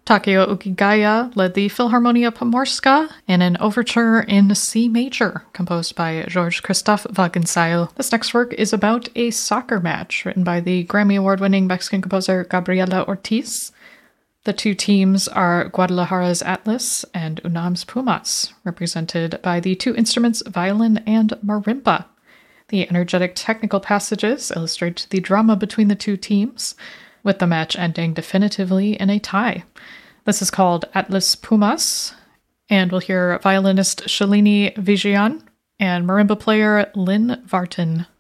Takeo Ukigaya led the Philharmonia Pomorska in an overture in C major, composed by George Christophe Wagenseil. This next work is about a soccer match written by the Grammy Award-winning Mexican composer Gabriela Ortiz. The two teams are Guadalajara's Atlas and UNAM's Pumas, represented by the two instruments violin and marimba. The energetic technical passages illustrate the drama between the two teams, with the match ending definitively in a tie. This is called Atlas Pumas, and we'll hear violinist Shalini Vijayan and marimba player Lynn Vartan.